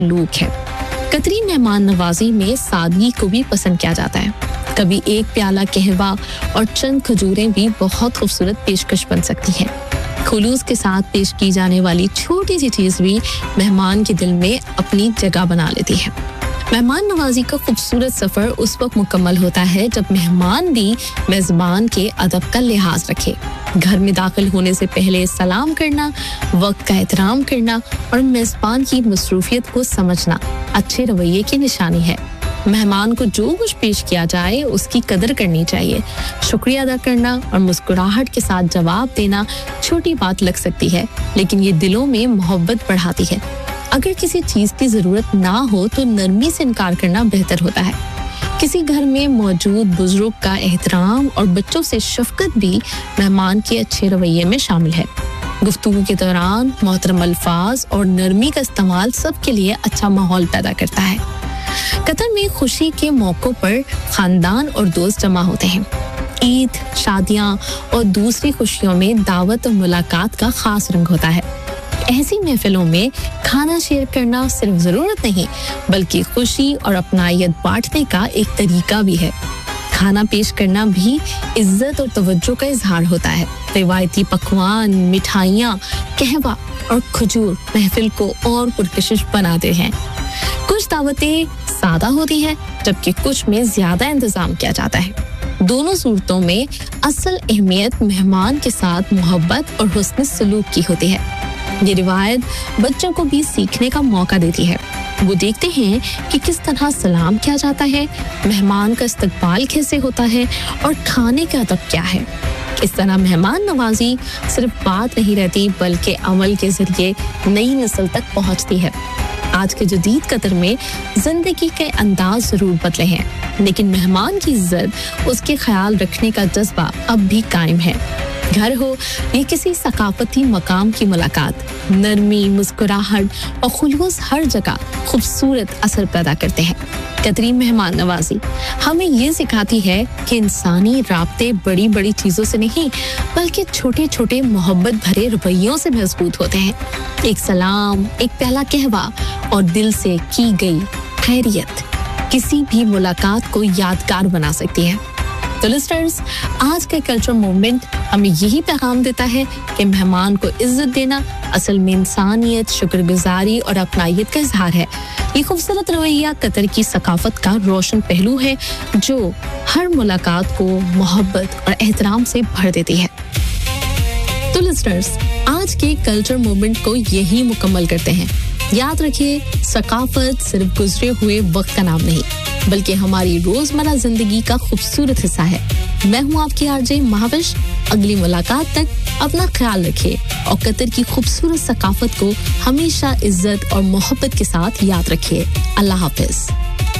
सलूक है। कतरी मेहमान नवाजी में सादगी को भी पसंद किया जाता है। कभी एक प्याला कहवा और चंद खजूरें भी बहुत खूबसूरत पेशकश बन सकती हैं। खुलूस के साथ पेश की जाने वाली छोटी सी चीज भी मेहमान के दिल में अपनी जगह बना लेती है। मेहमान नवाजी का खूबसूरत सफर उस वक्त मुकम्मल होता है जब मेहमान भी मेजबान के अदब का लिहाज रखे। घर में दाखिल होने से पहले सलाम करना, वक्त का एहतराम करना और मेजबान की मसरूफियत को समझना अच्छे रवैये की निशानी है। मेहमान को जो कुछ पेश किया जाए उसकी कदर करनी चाहिए। शुक्रिया अदा करना और मुस्कुराहट के साथ जवाब देना छोटी बात लग सकती है, लेकिन ये दिलों में मोहब्बत बढ़ाती है। अगर किसी चीज की जरूरत ना हो तो नरमी से इनकार करना बेहतर होता है। किसी घर में मौजूद बुजुर्ग का एहतराम और बच्चों से शफकत भी मेहमान के अच्छे रवैये में शामिल है। गुफ्तगू के दौरान मोहतरम अल्फाज और नरमी का इस्तेमाल सबके लिए अच्छा माहौल पैदा करता है। कतर में खुशी के मौकों पर खानदान और दोस्त जमा होते हैं। ईद, शादियां और दूसरी खुशियों में दावत और मुलाकात का खास रंग होता है। ऐसी महफिलों में खाना शेयर करना सिर्फ जरूरत नहीं बल्कि खुशी और अपनायत बांटने का एक तरीका भी है। खाना पेश करना भी इज्जत और तवज्जो का इजहार होता है। रिवायती पकवान, मिठाइयाँ, कहवा और खजूर महफिल को और पुरकशिश बनाते हैं। कुछ दावतें सादा होती हैं जबकि कुछ में ज्यादा इंतजाम किया जाता है। दोनों सूरतों में असल अहमियत मेहमान के साथ मोहब्बत और हुस्न सलूक की होती है। ये रिवायत बच्चों को भी सीखने का मौका देती है। वो देखते हैं कि किस तरह सलाम किया जाता है, मेहमान का इस्तकबाल कैसे होता है और खाने का अदब क्या है। इस तरह मेहमान नवाजी सिर्फ बात नहीं रहती बल्कि अमल के जरिए नई नस्ल तक पहुंचती है। आज के जदीद कतर में जिंदगी के अंदाज जरूर बदले हैं, लेकिन मेहमान की इज्जत, उसके ख्याल रखने का जज्बा अब भी कायम है। घर हो या किसी सकाफती मकाम की मुलाकात, नरमी, मुस्कुराहट और खुलूस हर जगह खूबसूरत असर पैदा करते हैं। कतरी मेहमान नवाजी हमें ये सिखाती है कि इंसानी राब्ते बड़ी बड़ी चीजों से नहीं बल्कि छोटे छोटे मोहब्बत भरे रवैयों से मजबूत होते हैं। एक सलाम, एक प्याला कहवा और दिल से की गई खैरियत किसी भी मुलाकात को यादगार बना सकती है। तो लिस्टर्स, आज का कल्चर मूवमेंट हमें यही पैगाम देता है कि मेहमान को इज्जत देना असल में इंसानियत, शुक्रगुजारी और अपनायत का इजहार है। ये खूबसूरत रवैया कतर की सकाफत का रोशन पहलू है जो हर मुलाकात को मोहब्बत और एहतराम से भर देती है। तो लिस्टर्स, आज के कल्चर मूवमेंट को यही मुकम्मल करते हैं। याद रखिए, सकाफत सिर्फ गुजरे हुए वक्त का नाम नहीं बल्कि हमारी रोजमर्रा जिंदगी का खूबसूरत हिस्सा है। मैं हूँ आपकी आरजे महाविश। अगली मुलाकात तक अपना ख्याल रखिए और कतर की खूबसूरत सकाफत को हमेशा इज्जत और मोहब्बत के साथ याद रखिए। अल्लाह हाफिज।